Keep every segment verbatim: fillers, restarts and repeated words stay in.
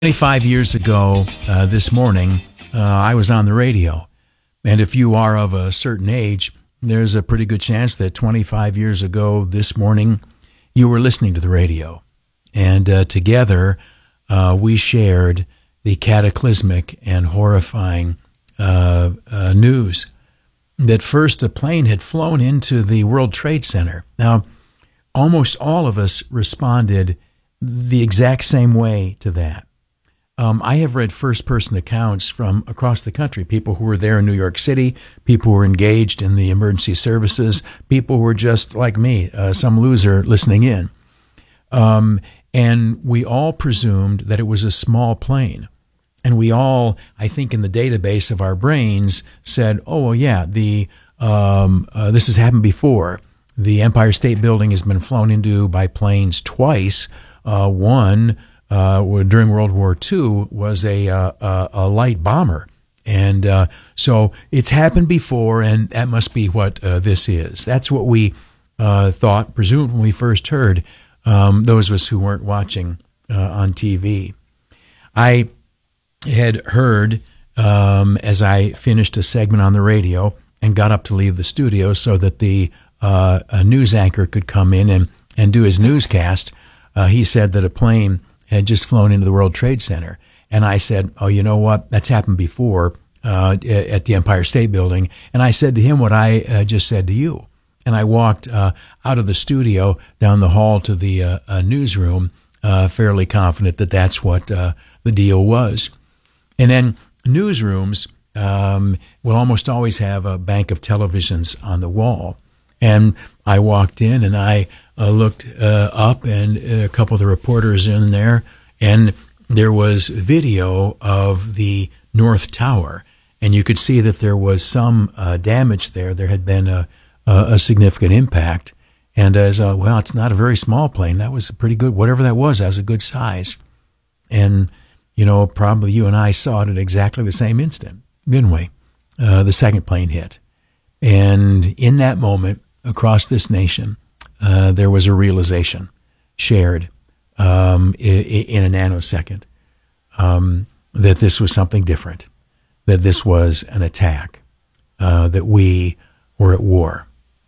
twenty-five years ago uh, this morning, uh, I was on the radio. And if you are of a certain age, there's a pretty good chance that twenty-five years ago this morning, you were listening to the radio. And uh, together, uh, we shared the cataclysmic and horrifying uh, uh, news that first a plane had flown into the World Trade Center. Now, almost all of us responded the exact same way to that. Um, I have read first-person accounts from across the country, people who were there in New York City, people who were engaged in the emergency services, people who were just like me, uh, some loser listening in. Um, and we all presumed that it was a small plane. And we all, I think in the database of our brains, said, oh, well, yeah, the um, uh, this has happened before. The Empire State Building has been flown into by planes twice. Uh, one... Uh, during World War Two was a, uh, a, a light bomber. And uh, so it's happened before, and that must be what uh, this is. That's what we uh, thought, presumed when we first heard, um, those of us who weren't watching uh, on T V. I had heard, um, as I finished a segment on the radio and got up to leave the studio so that the uh, a news anchor could come in and, and do his newscast, uh, he said that a plane had just flown into the World Trade Center. And I said, oh, you know what? That's happened before uh, at the Empire State Building. And I said to him what I uh, just said to you. And I walked uh, out of the studio down the hall to the uh, uh, newsroom, uh, fairly confident that that's what uh, the deal was. And then newsrooms um, will almost always have a bank of televisions on the wall. And I walked in and I uh, looked uh, up, and a couple of the reporters in there, and there was video of the North Tower, and you could see that there was some uh, damage there. There had been a, a, a significant impact. And as uh, well, it's not a very small plane. That was a pretty good, whatever that was, that was a good size. And, you know, probably you and I saw it at exactly the same instant, didn't we? Uh, the second plane hit. And in that moment, across this nation, uh, there was a realization shared um, in, in a nanosecond um, that this was something different, that this was an attack, uh, that we were at war.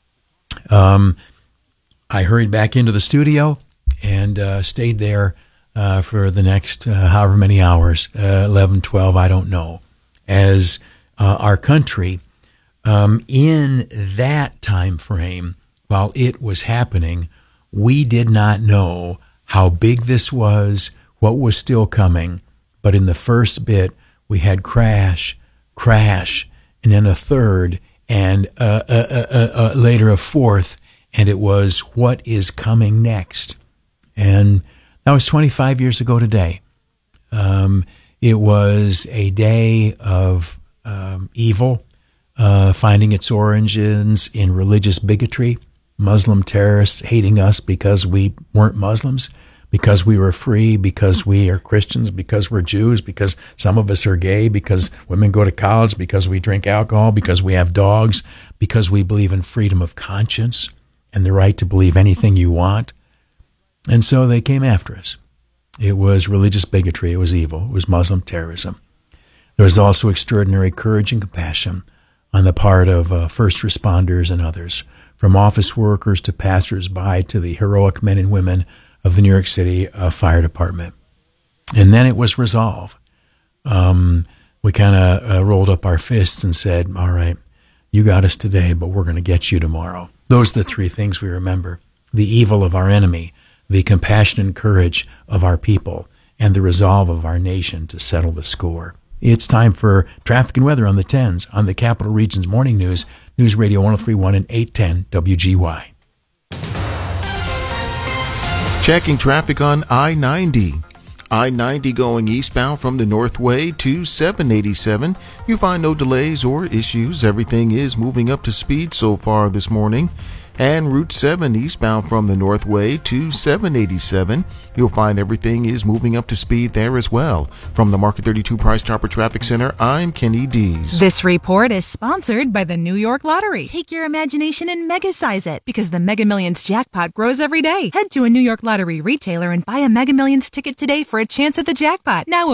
Um, I hurried back into the studio and uh, stayed there uh, for the next uh, however many hours, uh, eleven, twelve, I don't know, as uh, our country Um, in that time frame, while it was happening, we did not know how big this was, what was still coming. But in the first bit, we had crash, crash, and then a third, and uh, uh, uh, uh, uh, later a fourth, and it was what is coming next. And that was twenty-five years ago today. Um, it was a day of um, evil, Uh, finding its origins in religious bigotry, Muslim terrorists hating us because we weren't Muslims, because we were free, because we are Christians, because we're Jews, because some of us are gay, because women go to college, because we drink alcohol, because we have dogs, because we believe in freedom of conscience and the right to believe anything you want. And so they came after us. It was religious bigotry. It was evil. It was Muslim terrorism. There was also extraordinary courage and compassion on the part of uh, first responders and others, from office workers to passers-by to the heroic men and women of the New York City uh, Fire Department. And then it was resolve. Um, we kind of uh, rolled up our fists and said, all right, you got us today, but we're going to get you tomorrow. Those are the three things we remember: the evil of our enemy, the compassion and courage of our people, and the resolve of our nation to settle the score. It's time for traffic and weather on the tens on the Capital Region's Morning News, News Radio one oh three point one and eight ten W G Y. Checking traffic on I ninety. I ninety going eastbound from the Northway to seven eighty-seven. You find no delays or issues. Everything is moving up to speed so far this morning. and Route seven eastbound from the Northway to seven eighty-seven. You'll find everything is moving up to speed there as well. From the Market thirty-two Price Chopper Traffic Center, I'm Kenny Dees. This report is sponsored by the New York Lottery. Take your imagination and mega-size it, because the Mega Millions jackpot grows every day. Head to a New York Lottery retailer and buy a Mega Millions ticket today for a chance at the jackpot. Now